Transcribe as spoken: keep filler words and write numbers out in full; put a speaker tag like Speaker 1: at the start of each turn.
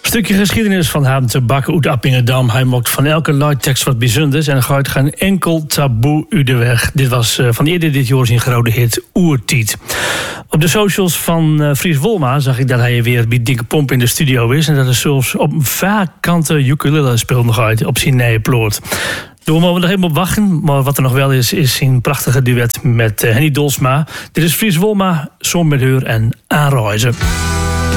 Speaker 1: Stukje geschiedenis van hem te bakken uit Appingedam. Hij maakt van elke luidtekst wat bijzonders en er gaat geen enkel taboe uit de weg. Dit was uh, van eerder dit jaar zijn grote hit Oertiet. Op de socials van uh, Fries Wolma zag ik dat hij weer bij Dikke Pomp in de studio is en dat er zelfs op een vierkante ukulele speelt nog uit op zijn nieuwe ploot. Daar mogen we nog helemaal op wachten, maar wat er nog wel is, is zijn prachtige duet met uh, Henny Dolsma. Dit is Fries Wolma, Som met Heur en Aanreizen.